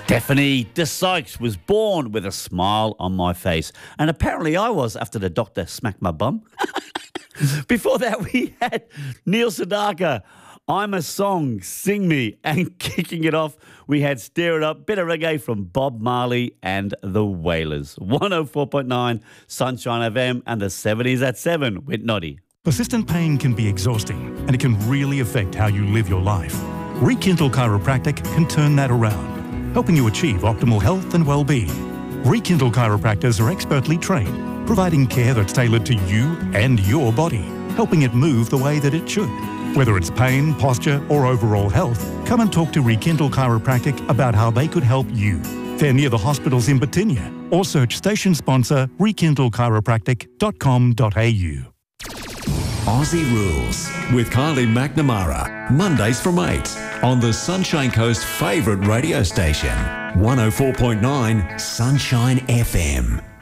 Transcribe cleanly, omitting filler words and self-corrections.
Stephanie de Sykes was born with a smile on my face. And apparently I was after the doctor smacked my bum. Before that, we had Neil Sedaka, I'm a Song, Sing Me. And kicking it off, we had Stir It Up, bit of reggae from Bob Marley and the Wailers. 104.9 Sunshine FM and the 70s at 7 with Noddy. Persistent pain can be exhausting and it can really affect how you live your life. Rekindle Chiropractic can turn that around, helping you achieve optimal health and well-being. Rekindle chiropractors are expertly trained, providing care that's tailored to you and your body, helping it move the way that it should. Whether it's pain, posture or overall health, come and talk to Rekindle Chiropractic about how they could help you. They're near the hospitals in Batinia, or search station sponsor rekindlechiropractic.com.au. Aussie Rules with Kylie McNamara, Mondays from 8 on the Sunshine Coast's favourite radio station, 104.9 Sunshine FM.